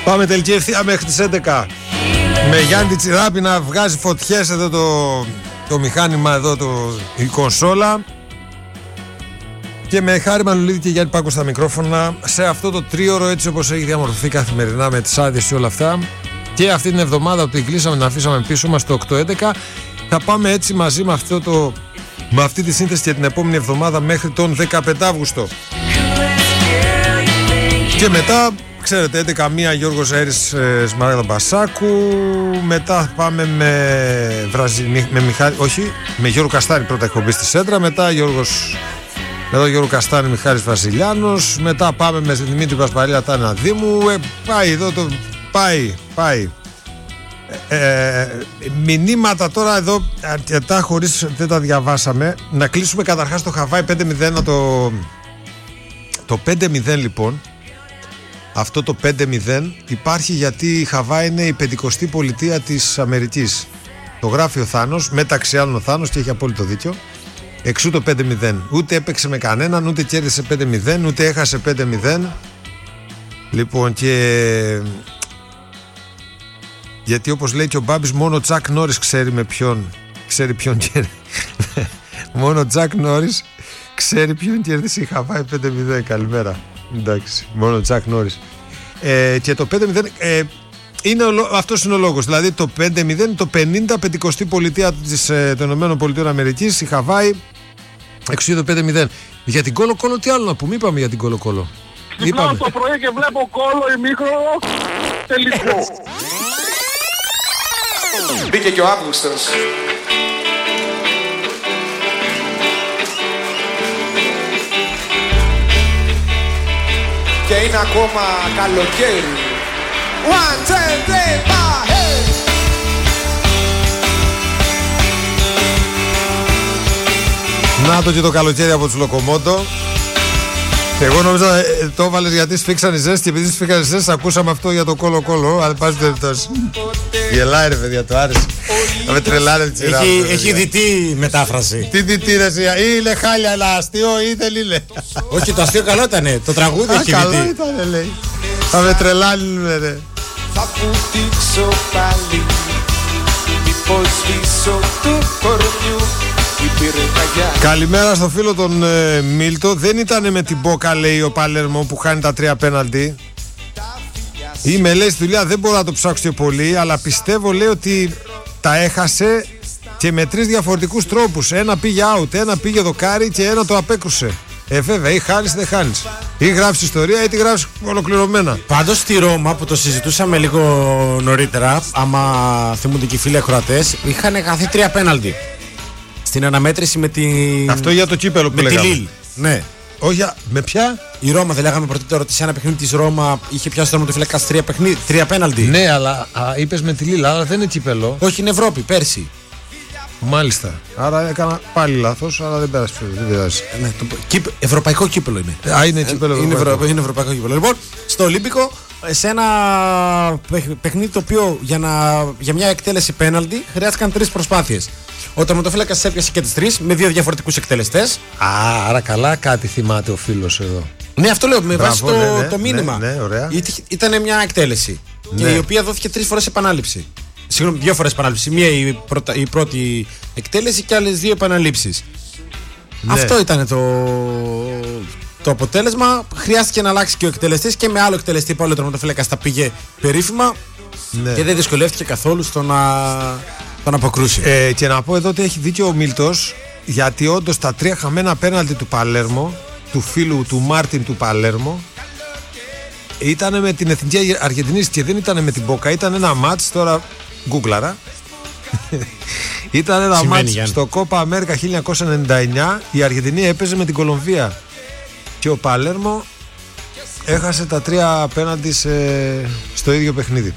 Πάμε τελική ευθεία μέχρι τις 11. Με Γιάννη Τσιράπη να βγάζει φωτιές εδώ το μηχάνημα εδώ, η κονσόλα. Και με Χάρη Μανουλίδη και Γιάννη Πάκο στα μικρόφωνα. Σε αυτό το τρίωρο, έτσι όπως έχει διαμορφωθεί καθημερινά με τις άδειες και όλα αυτά. Και αυτή την εβδομάδα που την κλείσαμε, να αφήσαμε πίσω μας το 8-11. Θα πάμε έτσι μαζί με αυτή τη σύνθεση και την επόμενη εβδομάδα μέχρι τον 15 Αύγουστο. Και μετά, ξέρετε, 11 Γιώργος Αέρης, Σμαράγδα Μπασάκου. Μετά πάμε με Γιώργο Καστάνη πρώτα εκπομπή στη Σέντρα. Μετά Γιώργο Καστάνη, Μιχάλης Βασιλιάνος. Μετά πάμε με Δημήτρη Πασπαλία, Τάνα Δήμου. Πάει εδώ πάει. Μηνύματα τώρα εδώ αρκετά, χωρίς δεν τα διαβάσαμε. Να κλείσουμε καταρχάς το Χαβάη 5-0. Το 5-0 λοιπόν, αυτό το 5-0 υπάρχει γιατί η Χαβάη είναι η 50η πολιτεία της Αμερικής. Το γράφει ο Θάνος, μεταξύ άλλων ο Θάνος, και έχει απόλυτο δίκιο. Εξού το 5-0. Ούτε έπαιξε με κανέναν, ούτε κέρδισε 5-0, ούτε έχασε 5-0. Λοιπόν, και γιατί όπως λέει και ο Μπάμπης, μόνο ο Τσακ Νόρις ξέρει ποιον κέρδισε. Μόνο ο Τσακ Νόρις ξέρει ποιον κέρδισε η Χαβάη 5-0. Καλημέρα. Εντάξει, μόνο ο Τσακ Νόρις. Και το 5-0 αυτός είναι ο λόγος. Δηλαδή το 5-0 είναι το 50η πολιτεία των ΗΠΑ, η Χαβάη. Εξού το 5-0. Για την Κόλο Κόλο τι άλλο να πούμε? Είπαμε για την Κόλο Κόλο. Ξυπνάω το πρωί και βλέπω Κόλο ημίχρονο τελικό. Μπήκε και ο Αύγουστος. Και είναι ακόμα καλοκαίρι. 1, 2, 3, hey! Να το και το καλοκαίρι από τους Λοκομότο. Εγώ νόμιζα το έβαλες γιατί σφίξαν οι ζέστες, και επειδή σφίξαν οι ζέστες ακούσαμε αυτό για το Κόλο Κόλο. Αλλά πάση περιπτώσει. Γελάει ρε παιδιά, το άρεσε. Θα με τρελάρε Τσιράπη. Έχει διτή μετάφραση. Τι διτή ρε σιγά, ή είναι χάλια αλλά αστείο ή δεν είναι. Όχι, το αστείο καλό ήτανε, το τραγούδι έχει διτή. Καλό ήτανε λέει. Θα με τρελάνε ρε. Θα βουτήξω πάλι, μήπως σβήσω του κορμιού. Καλημέρα στο φίλο τον Μίλτο. Δεν ήταν με την Μπόκα, λέει, ο Παλέρμο που χάνει τα 3 πέναλτι. Είμαι, λέει, στη δουλειά, δεν μπορώ να το ψάξω και πολύ, αλλά πιστεύω, λέει, ότι τα έχασε και με 3 διαφορετικούς τρόπους. Ένα πήγε out, ένα πήγε δοκάρι και ένα το απέκρουσε. Βέβαια, ή χάνεις ή δεν χάνεις. Ή γράφεις ιστορία ή τη γράφεις ολοκληρωμένα. Πάντως στη Ρώμα που το συζητούσαμε λίγο νωρίτερα, άμα θυμούνται και οι φίλοι ακροατές, είχαν χαθεί 3 πέναλτι. Στην αναμέτρηση με την. Αυτό για το κύπελο που λέγαμε. Με τη Λίλ. Ναι. Όχι, με ποια? Η Ρώμα, δεν λέγαμε πρωτήτερα ότι σε ένα παιχνίδι της Ρώμα είχε πιάσει το τερματοφύλακα 3 πέναλτι. Ναι, αλλά είπες με τη Λίλ, αλλά δεν είναι κύπελο. Όχι, είναι Ευρώπη, πέρσι. Μάλιστα. Άρα έκανα πάλι λάθος, αλλά δεν πέρασε. Ναι, ευρωπαϊκό κύπελο είναι. Είναι κύπελο. Είναι ευρωπαϊκό κύπελο. Λοιπόν, στο Ολύμπικο, σε ένα παιχνίδι το οποίο για μια εκτέλεση πέναλτι χρειάστηκαν 3 προσπάθειες. Ο τερματοφύλακας έπιασε και τις 3 με 2 διαφορετικούς εκτελεστές. Άρα καλά κάτι θυμάται ο φίλος εδώ. Ναι, αυτό λέω με βάση το μήνυμα. Ναι, ωραία. Ήταν μια εκτέλεση, ναι, και η οποία δόθηκε 3 φορές επανάληψη. Συγγνώμη, 2 φορές επανάληψη. Μία η πρώτη εκτέλεση και άλλες 2 επαναλήψεις. Ναι. Αυτό ήταν το αποτέλεσμα. Χρειάστηκε να αλλάξει και ο εκτελεστής, και με άλλο εκτελεστή πάλι ο τερματοφύλακας τα πήγε περίφημα, ναι, και δεν δυσκολεύτηκε καθόλου στο να τον αποκρούσει. Και να πω εδώ ότι έχει δίκιο ο Μίλτος, γιατί όντως τα 3 χαμένα πέναλτι του Παλέρμο, του φίλου του Μάρτιν του Παλέρμο, ήταν με την Εθνική Αργεντινής και δεν ήταν με την Μπόκα. Ήταν ένα μάτς, τώρα γκούγκλαρα. Ήταν ένα μάτς στο Κόπα Αμέρικα 1999. Η Αργεντινή έπαιζε με την Κολομβία και ο Παλέρμο έχασε τα 3 πέναλτι στο ίδιο παιχνίδι.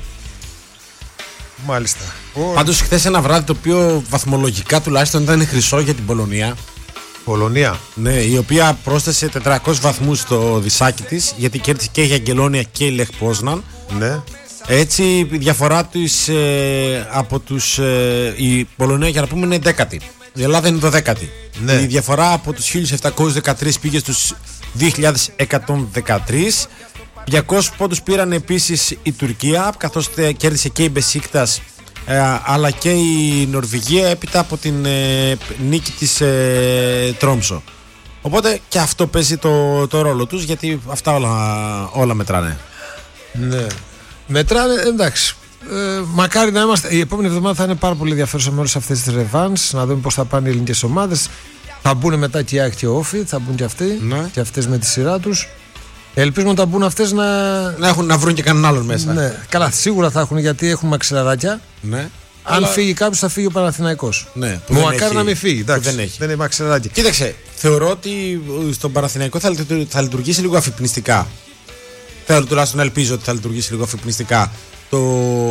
Μάλιστα. Πάντως χθες ένα βράδυ το οποίο βαθμολογικά τουλάχιστον ήταν χρυσό για την Πολωνία. Πολωνία. Ναι, η οποία πρόσθεσε 400 βαθμούς στο δισάκι της, γιατί κέρδισε και η Αγγελόνια και η Λεχ Πόσναν. Ναι. Έτσι η διαφορά της από τους η Πολωνία, για να πούμε, είναι 10η. Η Ελλάδα είναι 12η. Ναι. Η διαφορά από τους 1713 πήγε στους 2113. 200 πόντους πήραν επίσης η Τουρκία, καθώς κέρδισε και η Μπεσίκτας αλλά και η Νορβηγία έπειτα από την νίκη της Τρόμσο. Οπότε και αυτό παίζει το ρόλο τους, γιατί αυτά όλα μετράνε. Ναι, μετράνε, εντάξει. Μακάρι να είμαστε. Η επόμενη εβδομάδα θα είναι πάρα πολύ ενδιαφέρουσα με όλες αυτές τις ρεβάνς. Να δούμε πώς θα πάνε οι ελληνικές ομάδες. Θα μπουν μετά και η ΑΕΚ και ο Όφη, θα μπουν και αυτοί. Ναι. Και αυτές με τη σειρά τους. Ελπίζουμε να μπουν αυτές να βρουν και κανέναν άλλον μέσα. Ναι, καλά, σίγουρα θα έχουν, γιατί έχουν μαξιλαράκια. Ναι. Αν φύγει κάποιος, θα φύγει ο Παναθηναϊκός. Ναι, μακάρι να μην φύγει. Εντάξει, δεν έχει. Δεν είναι μαξιλαράκια. Κοίταξε, θεωρώ ότι στον Παναθηναϊκό θα λειτουργήσει λίγο αφυπνιστικά. Θέλω τουλάχιστον να ελπίζω ότι θα λειτουργήσει λίγο αφυπνιστικά το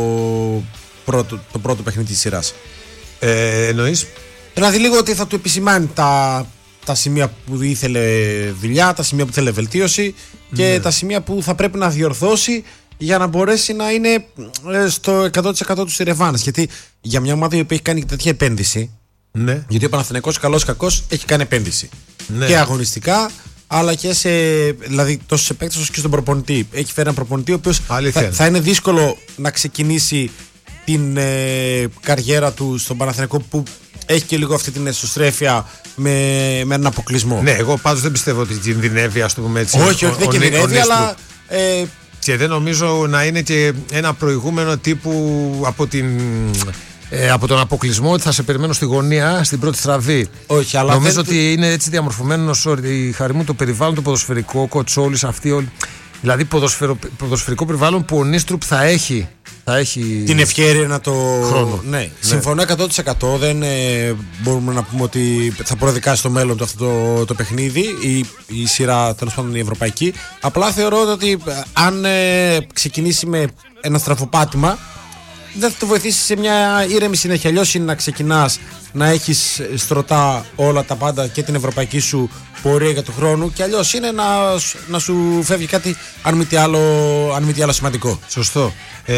πρώτο παιχνίδι της σειράς. Εννοείς? Δηλαδή λίγο ότι θα του επισημάνει τα σημεία που ήθελε δουλειά, τα σημεία που ήθελε βελτίωση και τα σημεία που θα πρέπει να διορθώσει για να μπορέσει να είναι στο 100% του ρεβάνς. Γιατί για μια ομάδα η οποία έχει κάνει τέτοια επένδυση, Ναι. γιατί ο Παναθηναϊκός καλός κακός έχει κάνει επένδυση. Ναι. Και αγωνιστικά, αλλά και δηλαδή τόσο σε επέκταση όσο και στον προπονητή. Έχει φέρει έναν προπονητή ο οποίος θα είναι δύσκολο να ξεκινήσει την καριέρα του στον Παναθηναϊκό, που έχει και λίγο αυτή την εσωστρέφεια με έναν αποκλεισμό. Ναι, εγώ πάντως δεν πιστεύω ότι κινδυνεύει, ας το πούμε έτσι. Όχι, δεν κινδυνεύει, αλλά. Και δεν νομίζω να είναι και ένα προηγούμενο τύπου από τον αποκλεισμό, ότι θα σε περιμένω στη γωνία, στην πρώτη στραβή. Όχι, αλλά νομίζω ότι είναι έτσι διαμορφωμένο η χαρή μου το περιβάλλον, το ποδοσφαιρικό, κοτσόλης, αυτοί όλοι. Δηλαδή ποδοσφαιρικό περιβάλλον που ο Νίστρουπ θα έχει την ευκαιρία να το. Χρόνο. Ναι, συμφωνώ 100%. Δεν μπορούμε να πούμε ότι θα προδικάσει στο μέλλον αυτό το παιχνίδι, η σειρά, τέλος πάντων η ευρωπαϊκή. Απλά θεωρώ ότι αν ξεκινήσει με ένα στραφοπάτημα, δεν θα το βοηθήσει σε μια ήρεμη συνέχεια. Αλλιώς είναι να ξεκινάς να έχεις στρωτά όλα τα πάντα και την ευρωπαϊκή σου πορεία για του χρόνου, και αλλιώς είναι να σου φεύγει κάτι αν μη τι άλλο σημαντικό. Σωστό.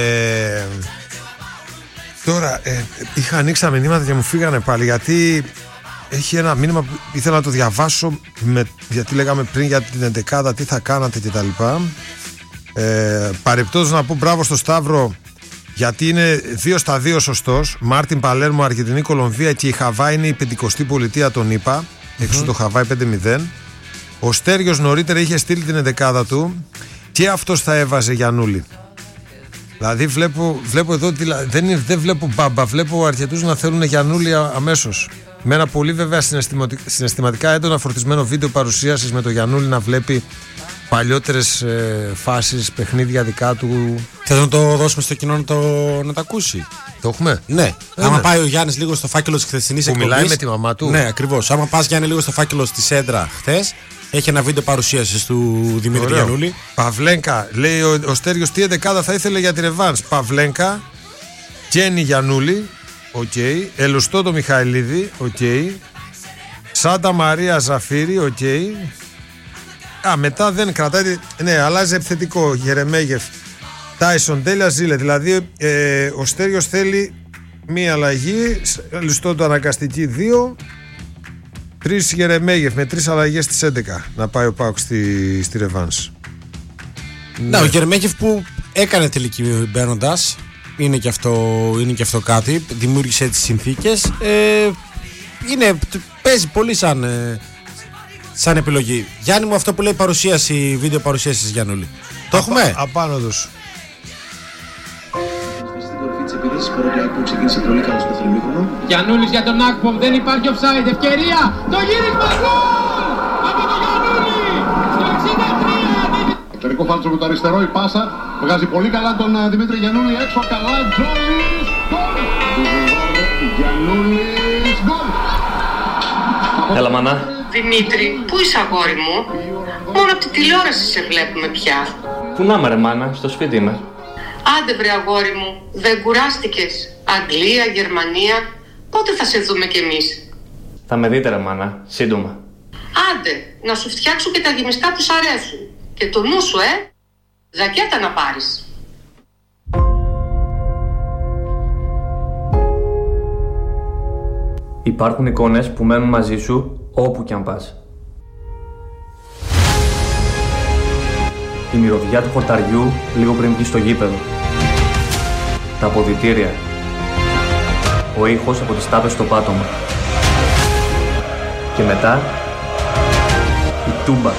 Τώρα είχα ανοίξει τα μηνύματα και μου φύγανε πάλι, γιατί έχει ένα μήνυμα που ήθελα να το διαβάσω, γιατί λέγαμε πριν για την 11η τι θα κάνατε κτλ. Παρεπτόντως να πω μπράβο στο Σταύρο, γιατί είναι 2-2 σωστός. Μάρτιν Παλέρμο, Αργεντινή, Κολομβία και η Χαβάη είναι η 50η πολιτεία των ΗΠΑ. Έξω το Χαβάη 5-0. Ο Στέργιος νωρίτερα είχε στείλει την 11η του και αυτός θα έβαζε Γιαννούλη. Δηλαδή βλέπω εδώ, δεν βλέπω μπάμπα, βλέπω αρκετούς να θέλουν Γιαννούλη αμέσως. Με ένα πολύ βέβαια συναισθηματικά έντονα φορτισμένο βίντεο παρουσίασης με το Γιαννούλη να βλέπει παλιότερες φάσεις, παιχνίδια δικά του. Θες να το δώσουμε στο κοινό να το ακούσει? Το έχουμε? Ναι. Άμα πάει ο Γιάννης λίγο στο φάκελο της χθεσινής εκπομπής. Που μιλάει με τη μαμά του. Ναι, ακριβώς. Άμα πας, Γιάννη, λίγο στο φάκελο στη Σέντρα χθες, έχει ένα βίντεο παρουσίασης του Δημήτρη Γιαννούλη. Παυλένκα, λέει ο Στέργιος, τι 11η θα ήθελε για τη ρεβάνς? Παυλένκα, Κένι Γιαννούλη, οκ. Ελουστό το Μιχαηλίδη, οκ. Σάντα Μαρία Ζαφύρη, οκ. Μετά δεν κρατάει. Ναι, αλλάζει επιθετικό. Γερεμέγεφ, Τάισον, τέλεια, Ζήλε. Δηλαδή ο Στέργιος θέλει μία αλλαγή. Λουστό το αναγκαστική 2. 3 Γερεμέγεφ με 3 αλλαγές στις 11. Να πάει ο ΠΑΟΚ στη ρεβάνς. Ναι, ο Γερεμέγεφ που έκανε τελική μπαίνοντας. Είναι και αυτό κάτι. Δημιούργησε τις συνθήκες. Παίζει πολύ σαν επιλογή. Γιάννη μου, αυτό που λέει βίντεο παρουσίαση Γιαννούλη. Το έχουμε? Απάνω τους. Στην κορυφή της επίδεσης, παρότι που ξεκίνησε πολύ καλό στο ημίχρονο. Γιαννούλης για τον Ακπομ, δεν υπάρχει offside. Ευκαιρία, το γύρισμα γκολ! Από τον Γιαννούλη, στο 63. Εξωτερικό φάλτσο με το αριστερό, η πάσα βγάζει πολύ καλά τον Δημήτρη Γιαννούλη έξω. Καλά, Τζόλης, γκολ! Γιαννούλης, γκολ! Έλα, μάνα. Δημήτρη, πού είσαι αγόρι μου? Μόνο από τη τηλεόραση σε βλέπουμε πια. Πού να είμαι ρε μάνα, στο σπίτι είμαι. Άντε βρε αγόρι μου, δεν κουράστηκες? Αγγλία, Γερμανία, πότε θα σε δούμε κι εμείς? Θα με δείτε ρε μάνα, σύντομα. Άντε, να σου φτιάξω και τα γεμιστά που σ' αρέσουν. Και το νου σου, ζακέτα να πάρεις. Υπάρχουν εικόνες που μένουν μαζί σου όπου κι αν πας. Η μυρωδιά του χορταριού λίγο πριν βγει στο γήπεδο. Τα αποδυτήρια. Ο ήχος από τις τάπες στο πάτωμα. Και μετά η τούμπα.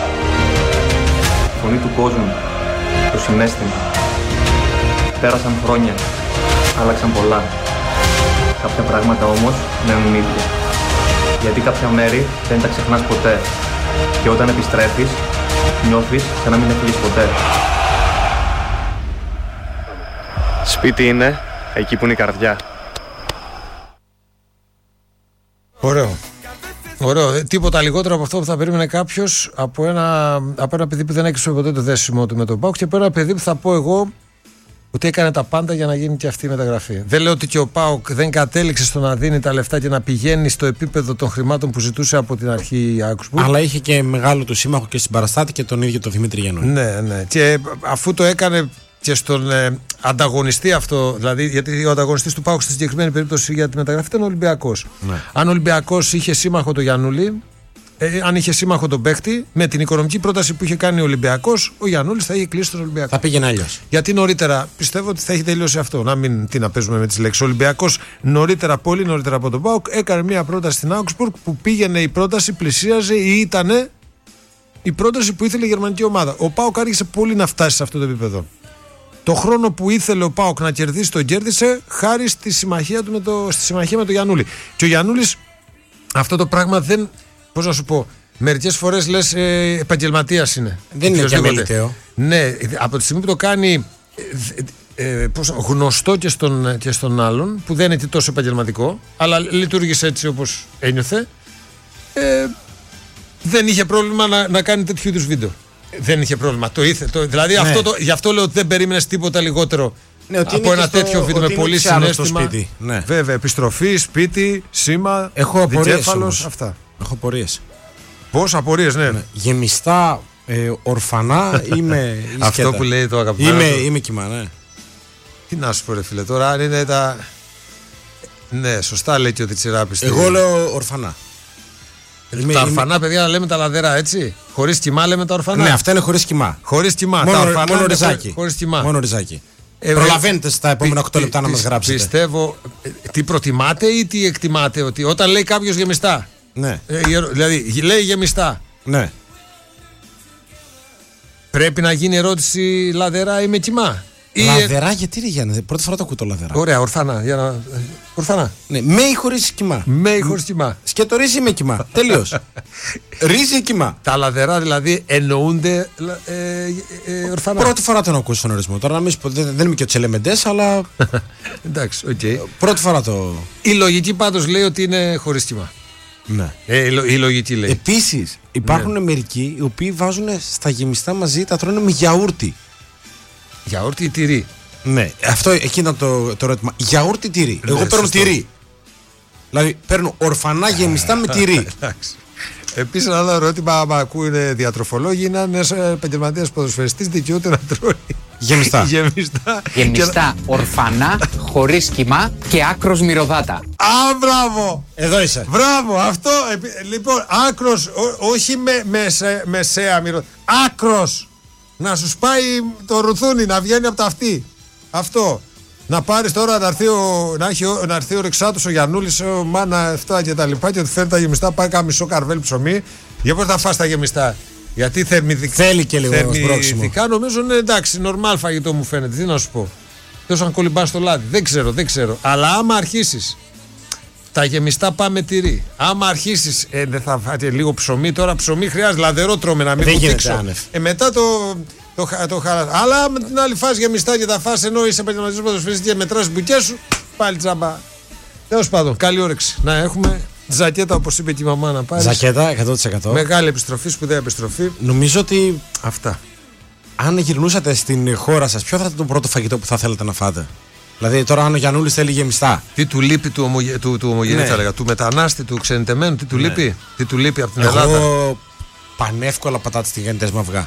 Η φωνή του κόσμου. Το συναίσθημα. Πέρασαν χρόνια. Άλλαξαν πολλά. Κάποια πράγματα όμως μένουν ίδια. Γιατί κάποια μέρη δεν τα ξεχνάς ποτέ. Και όταν επιστρέφεις, νιώθεις σαν να μην έφυγες ποτέ. Σπίτι είναι εκεί που είναι η καρδιά. Ωραίο. Ωραίο. Τίποτα λιγότερο από αυτό που θα περίμενε κάποιος από ένα παιδί που δεν έκλεισε ποτέ το δέσιμο του με τον ΠΑΟΚ και από ένα παιδί που θα πω εγώ ότι έκανε τα πάντα για να γίνει και αυτή η μεταγραφή. Δεν λέω ότι και ο ΠΑΟΚ δεν κατέληξε στο να δίνει τα λεφτά και να πηγαίνει στο επίπεδο των χρημάτων που ζητούσε από την αρχή η Augsburg. Αλλά είχε και μεγάλο του σύμμαχο και στην παραστάτη και τον ίδιο τον Δημήτρη Γιαννούλη. Ναι, ναι. Και αφού το έκανε και στον ανταγωνιστή αυτό, δηλαδή γιατί ο ανταγωνιστής του ΠΑΟΚ στη συγκεκριμένη περίπτωση για τη μεταγραφή ήταν ο Ολυμπιακός. Ναι. Αν ο Ολυμπιακός είχε σύμμαχο τον Γιαννούλη, αν είχε σύμμαχο τον παίκτη, με την οικονομική πρόταση που είχε κάνει ο Ολυμπιακός, ο Γιαννούλης θα είχε κλείσει τον Ολυμπιακό. Θα πήγαινε αλλιώς. Γιατί νωρίτερα πιστεύω ότι θα έχει τελειώσει αυτό. Να μην τι να παίζουμε με τις λέξεις. Ο Ολυμπιακός νωρίτερα, πολύ νωρίτερα από τον ΠΑΟΚ, έκανε μια πρόταση στην Augsburg που πήγαινε η πρόταση, πλησίαζε ή ήταν η πρόταση που ήθελε η γερμανική ομάδα. Ο ΠΑΟΚ άρχισε πολύ να φτάσει σε αυτό το επίπεδο. Το χρόνο που ήθελε ο ΠΑΟΚ να κερδίσει, τον κέρδισε χάρη στη συμμαχία του στη συμμαχία με τον Γιαννούλη. Και ο Γιαννούλης αυτό το πράγμα δεν. Πώς να σου πω, μερικές φορές λες επαγγελματίας είναι. Δεν είναι και αμεληταίο. Ναι, από τη στιγμή που το κάνει γνωστό και στον άλλον, που δεν είναι τόσο επαγγελματικό, αλλά λειτουργήσε έτσι όπως ένιωθε, δεν είχε πρόβλημα να κάνει τέτοιου είδους βίντεο. Δεν είχε πρόβλημα. Το ήθελε. Δηλαδή ναι. Γι' αυτό λέω ότι δεν περίμενες τίποτα λιγότερο. Ναι, από ένα τέτοιο βίντεο με πολύ συναίσθημα. Ναι. Βέβαια, επιστροφή, σπίτι, σήμα, δικέφαλος, αυτά. Έχω απορίες. Πώς απορίες, ναι. Γεμιστά, ορφανά είμαι. Αυτό που λέει το αγαπημένο. Είμαι κοιμά, ναι. Τι να σου πω, ρε φίλε, τώρα αν είναι τα. Ναι, σωστά λέει και ο Διτσιράπης. Εγώ λέω ορφανά. Τα ορφανά, παιδιά, λέμε τα λαδερά, έτσι. Χωρίς κοιμά λέμε τα ορφανά. Ναι, αυτά είναι χωρίς κοιμά. Χωρίς κοιμά. Μόνο ριζάκι. Χωρίς κοιμά. Μόνο ριζάκι. Προλαβαίνετε στα επόμενα 8 λεπτά να μας γράψετε. Πιστεύω, τι προτιμάτε ή τι εκτιμάτε, ότι όταν λέει κάποιος γεμιστά. Ναι. Δηλαδή, λέει γεμιστά. Ναι. Πρέπει να γίνει ερώτηση λαδερά ή με κοιμά. Λαδερά, γιατί ρε Γιάννη, πρώτη φορά το ακούω το λαδερά. Ωραία, ορφανά. Ορφανά. Ναι, με ή χωρίς κοιμά. Με ή χωρίς κοιμά. Σκέτο ρύζι ή με κοιμά. Τελείως. Ρύζι ή κοιμά. Τα λαδερά δηλαδή εννοούνται ορφανά. Πρώτη φορά τον ακούω στον ορισμό. Τώρα να μην σου πω, δεν είμαι και ο Τσελεμεντές, αλλά. Εντάξει, οκ. Okay. Πρώτη φορά το. Η λογική πάντως λέει ότι είναι χωρίς κοιμά. Ναι. Η λογική λέει. Επίσης, υπάρχουν μερικοί οι οποίοι βάζουν στα γεμιστά μαζί, τα τρώνε με γιαούρτι. Γιαούρτι ή τυρί. Ναι, αυτό εκεί ήταν το ερώτημα. Γιαούρτι ή τυρί. Εγώ παίρνω σωστό. Τυρί. Δηλαδή παίρνω ορφανά γεμιστά με τυρί. Επίσης, ένα άλλο ερώτημα, άμα ακούνε διατροφολόγοι, είναι αν ένας επαγγελματίας ποδοσφαιριστής δικαιούται να τρώει γεμιστά. Γεμιστά, ορφανά, χωρίς κοιμά και άκρος μυρωδάτα. Α, μπράβο! Εδώ είσαι. Μπράβο, αυτό. Λοιπόν, άκρος, όχι μεσαία μυρωδάτα. Άκρος! Να σου σπάει το ρουθούνι, να βγαίνει από τα αυτή. Αυτό. Να πάρεις τώρα να έρθει ο Ρεξάτος, ο Γιαννούλης, ο Μάνα, αυτά και τα λοιπά, και ότι φέρνει τα γεμιστά, πάει κάνα μισό καρβέλ ψωμί. Για πώς θα φας τα γεμιστά. Γιατί θέλει και λίγο θερμιδικά, νομίζω είναι εντάξει, νορμάλ φαγητό μου φαίνεται. Τι να σου πω. Τόσο αν κολυμπάς στο λάδι. Δεν ξέρω. Αλλά άμα αρχίσεις. Τα γεμιστά πάμε τυρί. Άμα αρχίσεις. Δεν θα φάτε λίγο ψωμί. Τώρα ψωμί χρειάζεται. Λαδερό τρώμε να μην κουτήξω. Μετά το χαρά. Αλλά με την άλλη φάση γεμιστά και τα φας ενώ είσαι επαγγελματίας ποδοσφαιριστής και μετράς τις μπουκές σου. Πάλι τζαμπά. Τέλος πάντων, καλή όρεξη. Να έχουμε ζακέτα, όπως είπε και η μαμά, να πάρεις. Ζακέτα 100%. Μεγάλη επιστροφή, σπουδαία επιστροφή. Νομίζω ότι. Αυτά. Αν γυρνούσατε στην χώρα σας, ποιο θα ήταν το πρώτο φαγητό που θα θέλατε να φάτε? Δηλαδή, τώρα αν ο Γιαννούλης θέλει γεμιστά. Τι του λείπει του ομογενή, θα έλεγα. Του μετανάστη, του ξενιτεμένου, τι του λείπει. Τι του λείπει από την Ελλάδα. Εγώ πανεύκολα πατάτες τηγανιτές με αυγά.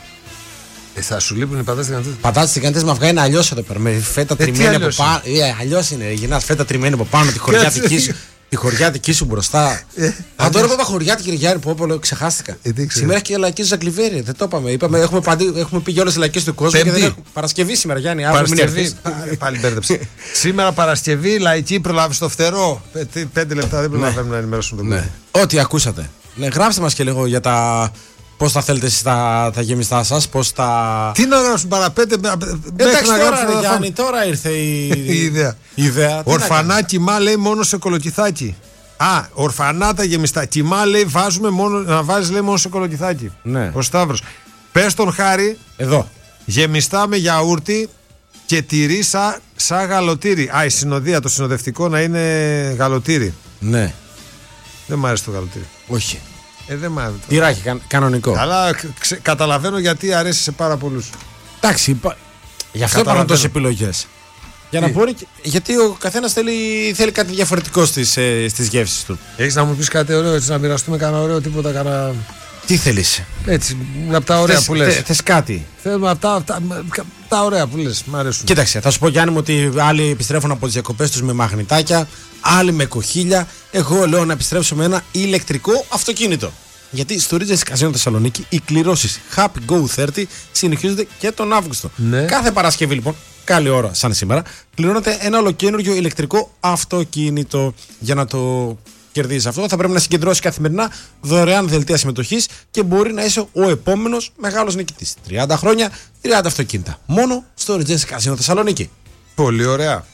Θα σου λείπουν οι πατάτες τηγανιτές. Πατάτες τηγανιτές με αυγά είναι αλλιώς εδώ πέρα. Με φέτα τριμμένη από πάνω. Αλλιώς είναι. Γυρνάς φέτα τριμμένη από πάνω, τη χωριά δική σου. Η χωριάτικη σου μπροστά. Αν τώρα είπα χωριάτικη, κύριε Γιάννη, που ξεχάστηκα. Σήμερα και η λαϊκή του Ζαγκλιβέρη. Δεν το είπαμε. Έχουμε πει για όλες τις λαϊκές του κόσμου. Παρασκευή σήμερα, Γιάννη. Παρασκευή. Πάλι μπέρδεψε. Σήμερα Παρασκευή, λαϊκή, προλάβει το φτερό. 5 λεπτά δεν προλαβαίνουμε να ενημερώσουμε τον κόσμο. Ό,τι ακούσατε. Γράψτε μας και λίγο για τα. Πώς θα θέλετε εσείς τα γεμιστά σας, πώς τα. Τι να γράψουν παραπέντε. Εντάξει, τώρα, Γιάννη, τώρα ήρθε η ιδέα. Ορφανά κοιμά λέει μόνο σε κολοκυθάκι. Ορφανά τα γεμιστά. Κοιμά λέει να βάζεις λέει μόνο σε κολοκυθάκι. Ναι. Ο Σταύρος. Πες τον Χάρη. Εδώ. Γεμιστά με γιαούρτι και τυρί σαν γαλοτήρι. Η συνοδεία, το συνοδευτικό να είναι γαλοτήρι. Ναι. Δεν μ' άρεσε το γαλοτήρι. Όχι. Δεν μ' άρεσε. Τυράκι, κανονικό. Αλλά καταλαβαίνω γιατί αρέσει σε πάρα πολλούς. Εντάξει, γι' αυτό υπάρχουν τόσες επιλογές. Για να μπορεί, γιατί ο καθένας θέλει κάτι διαφορετικό στις γεύσεις του. Έχεις να μου πεις κάτι ωραίο, έτσι να μοιραστούμε κανένα ωραίο τίποτα, κανένα. Τι θέλεις? Έτσι, από τα ωραία που λες. Θες κάτι? Θέλουμε από τα ωραία που λες, μ' αρέσουν. Κοίταξε, θα σου πω, Γιάννη μου, ότι άλλοι επιστρέφουν από τις διακοπές τους με μαγνητάκια, άλλοι με κοχύλια. Εγώ λέω να επιστρέψω με ένα ηλεκτρικό αυτοκίνητο. Γιατί στο Regency Casino Θεσσαλονίκη οι κληρώσεις Happy Go 30 συνεχίζονται και τον Αύγουστο. Ναι. Κάθε Παρασκευή λοιπόν, καλή ώρα σαν σήμερα, πληρώνετε ένα ολοκαίνουργιο ηλεκτρικό αυτοκίνητο. Για να το κερδίσεις αυτό, θα πρέπει να συγκεντρώσεις καθημερινά δωρεάν δελτία συμμετοχής και μπορεί να είσαι ο επόμενος μεγάλος νικητής. 30 χρόνια, 30 αυτοκίνητα. Μόνο στο Regency Casino Θεσσαλονίκη. Πολύ ωραία.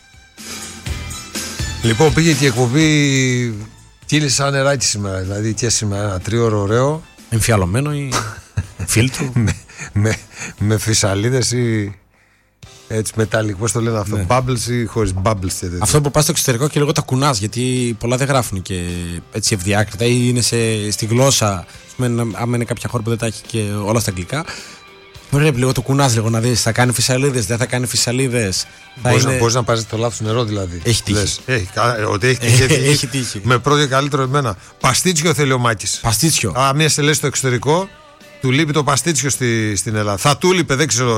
Λοιπόν, πήγε και η εκπομπή. Κύλησε σαν νεράκι σήμερα, δηλαδή και σήμερα ένα 3ωρο ωραίο. Εμφιαλωμένο ή φίλτρο. με φυσαλίδες ή έτσι μεταλλικό, πώς το λένε αυτό, ναι. Bubbles ή χωρίς bubbles. Αυτό που πας στο εξωτερικό και λίγο τα κουνάς, γιατί πολλά δεν γράφουν και έτσι ευδιάκριτα ή είναι στη γλώσσα, άμα είναι κάποια χώρα που δεν τα έχει και όλα στα αγγλικά. Πρέπει λίγο το κουνάς λίγο να δεις, θα κάνει φυσαλίδες, δεν θα κάνει φυσαλίδες. Μπορείς να πάρεις το λάθος νερό δηλαδή. Έχει τύχει. Έχει τύχει. Με πρώτο και καλύτερο εμένα. Παστίτσιο θέλει ο Μάκης. Παστίτσιο. Μία στελέση στο εξωτερικό, του λείπει το παστίτσιο στην Ελλάδα. Θα του λείπει, δεν ξέρω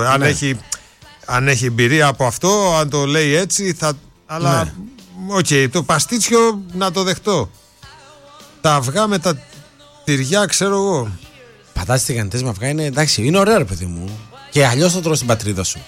αν έχει εμπειρία από αυτό, αν το λέει έτσι. Αλλά το παστίτσιο να το δεχτώ. Τα αυγά με τα τυριά, ξέρω εγώ. Πατάτες τηγανιτές με αυγά είναι εντάξει, είναι ωραίο ρε παιδί μου. Και αλλιώς το τρως στην πατρίδα σου.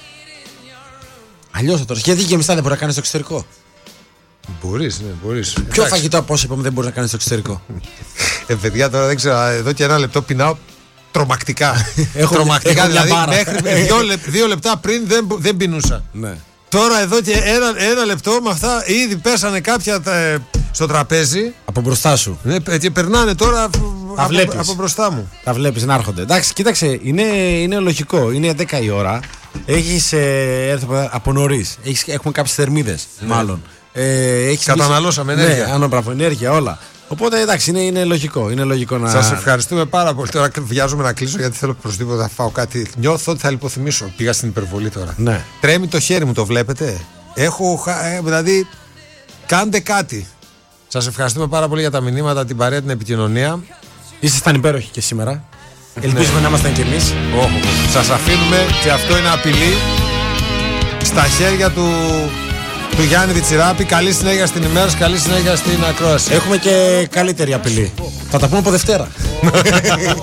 Αλλιώς το τρως. Γιατί γεμιστά δεν μπορεί να κάνεις στο εξωτερικό? Μπορείς, ναι, μπορείς. Ποιο φαγητό από όσο είπαμε δεν μπορεί να κάνεις στο εξωτερικό? Παιδιά, τώρα δεν ξέρω, εδώ και ένα λεπτό πεινάω τρομακτικά. Τρομακτικά, δηλαδή μέχρι 2 λεπτά πριν δεν πεινούσα. Ναι. Τώρα εδώ και ένα λεπτό με αυτά ήδη πέσανε κάποια στο τραπέζι. Από μπροστά σου. Ναι, και περνάνε τώρα από μπροστά μου. Τα βλέπεις να έρχονται. Εντάξει, κοίταξε, είναι λογικό. Είναι 11 η ώρα. Έχεις έρθει από νωρίς. Έχουμε κάποιες θερμίδες, μάλλον. Καταναλώσαμε ενέργεια. Ναι, ενέργεια, όλα. Οπότε εντάξει, είναι λογικό. Είναι λογικό να. Σας ευχαριστούμε πάρα πολύ. Τώρα βιάζομαι να κλείσω γιατί θέλω οπωσδήποτε να φάω κάτι. Νιώθω ότι θα λιποθυμίσω. Πήγα στην υπερβολή τώρα. Ναι. Τρέμει το χέρι μου, το βλέπετε. Δηλαδή, κάντε κάτι. Σας ευχαριστούμε πάρα πολύ για τα μηνύματα, την παρέα, την επικοινωνία. Ήσασταν υπέροχοι και σήμερα. Ελπίζουμε να ήμασταν κι εμείς. Σας αφήνουμε και αυτό είναι απειλή στα χέρια του Γιάννη Βιτσιράπη. Καλή συνέχεια στην ημέρα σας, καλή συνέχεια στην ακρόαση. Έχουμε και καλύτερη απειλή. Θα τα πούμε από Δευτέρα.